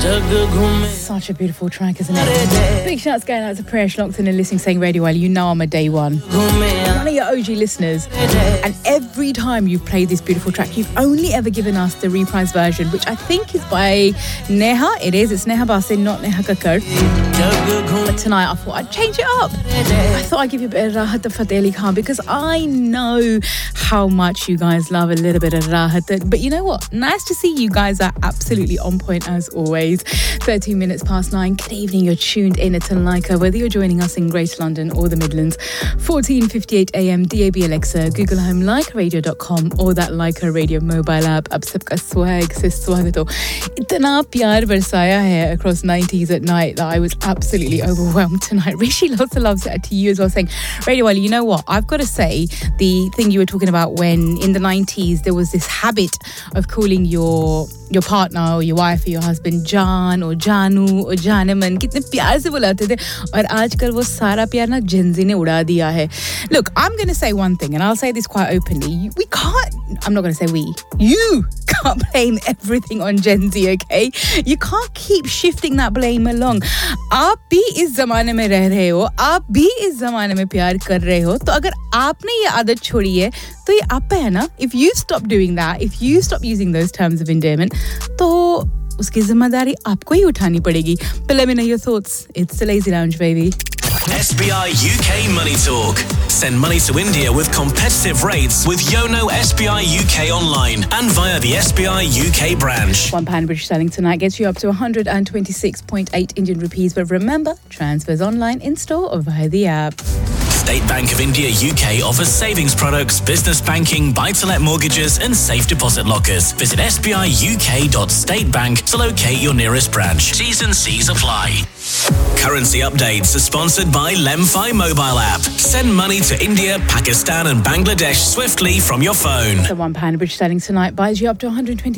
Such a beautiful track, isn't it? Big shouts going out to Prayesh locked in and listening, saying Radio Wali, you know I'm a day one. One of your OG listeners. And every time you've played this beautiful track, you've only ever given us the reprise version, which I think is by Neha. It's Neha Basin, not Neha Kakkar. But tonight I thought I'd change it up. I thought I'd give you a bit of Rahat Fateh Ali Khan because I know how much you guys love a little bit of Rahat. But you know what? Nice to see you guys are absolutely on point as always. 13 minutes past 9. Good evening. You're tuned in to Leica, whether you're joining us in Greater London or the Midlands. 14:58 AM, DAB Alexa, Google Home, LeicaRadio.com or that Leica Radio mobile app. Ab sabka swag se swagat ho. Itna pyar barsaya hai across 90s at night that I was absolutely overwhelmed tonight. Rishi, lots of love to you as well, saying, Radio Wali, you know what? I've got to say, the thing you were talking about when in the 90s there was this habit of calling your partner or your wife or your husband Jaan or Janu or Janeman, कितने प्यार से बुलाते थे और आजकल वो सारा प्यार ना Gen Z ने उड़ा दिया है. Look, I'm going to say one thing and I'll say this quite openly. We can't, I'm not going to say we, you can't blame everything on Gen Z, okay? You can't keep shifting that blame along. आप भी इस ज़माने में रह रहे हो, आप भी इस ज़माने में प्यार कर रहे हो, तो अगर आपने ये आदत छोड़ी है, तो ये आप पे है ना. If you stop doing that, if you stop using those terms of endearment, तो उसकी ज़िम्मेदारी आपको ही उठानी पड़ेगी. But let me know your thoughts. It's the Lazy Lounge, baby. SBI UK Money Talk. Send money to India with competitive rates with Yono SBI UK online and via the SBI UK branch. £1 British sterling tonight gets you up to 126.8 Indian rupees. But remember, transfers online, in-store or via the app. State Bank of India UK offers savings products, business banking, buy-to-let mortgages and safe deposit lockers. Visit sbiuk.statebank to locate your nearest branch. T's and C's apply. Currency updates are sponsored by Lemfi mobile app. Send money to India, Pakistan and Bangladesh swiftly from your phone. So £1 British sterling tonight buys you up to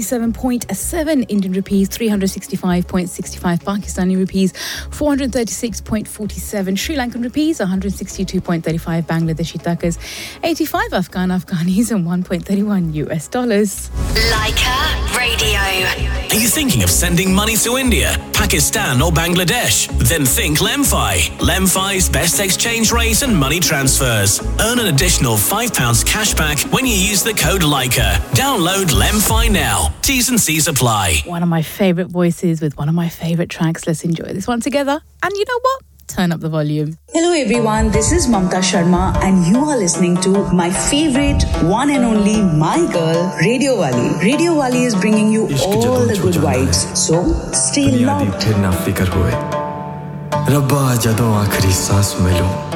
127.7 Indian rupees, 365.65 Pakistani rupees, 436.47 Sri Lankan rupees, 162.35 Bangladeshi takas, 85 Afghanis and 1.31 US dollars. Leica Radio. Are you thinking of sending money to India, Pakistan or Bangladesh? Then think Lemfi. Lemfi's best exchange rate and money transfers. Earn an additional £5 cashback when you use the code Leica. Download Lemfi now. T's and C's apply. One of my favourite voices with one of my favourite tracks. Let's enjoy this one together. And you know what? Turn up the volume. Hello everyone, this is Mamta Sharma and you are listening to my favorite one and only my girl, Radio Wali. Radio Wali is bringing you all the good vibes. So, stay locked. रब्बा जदों आखरी सांस मिलूं